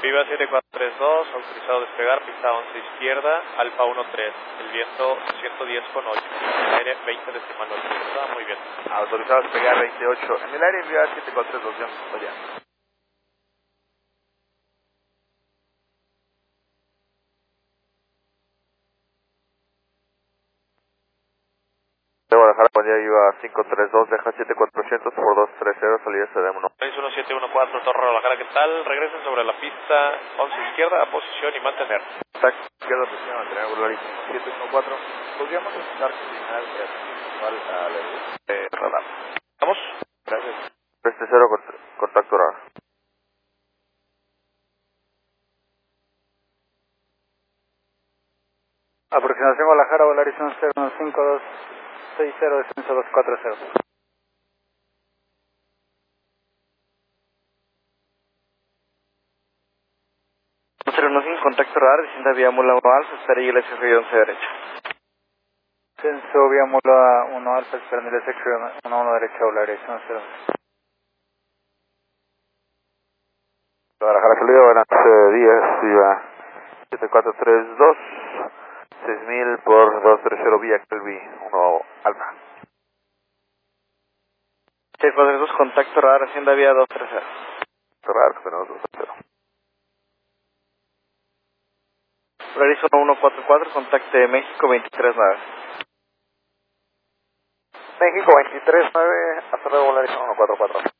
Viva 7432, autorizado a despegar, pista 11 izquierda, Alfa 13, el viento 110,8, aire 20 decimal 8, está muy bien. Autorizado a despegar 28, en el aire Viva 7432, allá. De Guadalajara, Guadalajara iba 532, deja 7400 por 230, salida CDM1. 1714, Torre Guadalajara, ¿qué tal? Regresen sobre la pista 11 izquierda, a posición y mantener. Taxi izquierda, posición, mantener Volaris 714. ¿Podríamos estar señal a la luz de radar? ¿Vamos? Gracias. Este 0, contacto radar. Aproximación Guadalajara, Volaris 105260, descenso 240. 015, contacto radar, descienda vía Mula 1 Alfa, espera y el SFI 11 derecha. Descenso vía Mula 1 Alfa, esperando el SFI 1 derecha, Volaris 10. Guadalajara, salida, buenas días, Viva 7432, 6000 por 230 vía Kelvin 1 Alfa. 642, contacto radar, descienda vía 230. Radar, tenemos 230. Volaris 1144, contacte México 239. México 239, hasta luego Volaris 144.